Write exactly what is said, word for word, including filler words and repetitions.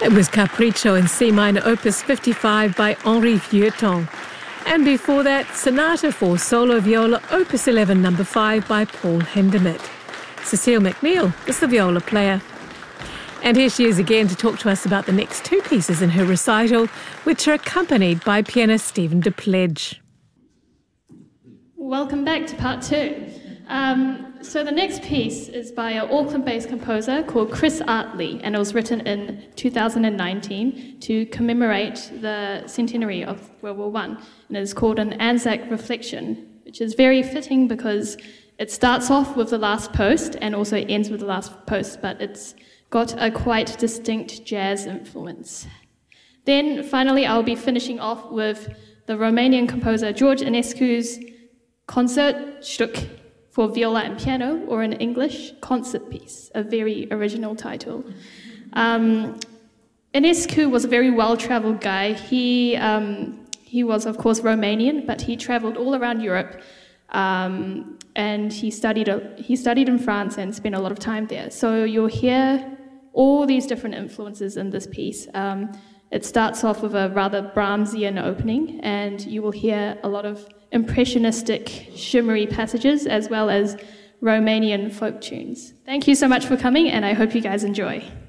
It was Capriccio in C minor, opus fifty-five by Henri Vieuxtemps. And before that, Sonata for solo viola, opus eleven, number five by Paul Hindemith. Cecile McNeil is the viola player. And here she is again to talk to us about the next two pieces in her recital, which are accompanied by pianist Stephen DePledge. Welcome back to part two. Um, so the next piece is by an Auckland-based composer called Chris Artley, and it was written in two thousand nineteen to commemorate the centenary of World War One, and it is called an Anzac Reflection, which is very fitting because it starts off with the last post and also ends with the last post, but it's got a quite distinct jazz influence. Then finally I'll be finishing off with the Romanian composer George Enescu's Concertstück for viola and piano, or in English, concert piece, a very original title. Um, Enescu was a very well-traveled guy. He, um, he was, of course, Romanian, but he traveled all around Europe, um, and he studied, he studied in France and spent a lot of time there. So you'll hear all these different influences in this piece. Um, it starts off with a rather Brahmsian opening, and you will hear a lot of impressionistic, shimmery passages, as well as Romanian folk tunes. Thank you so much for coming, and I hope you guys enjoy.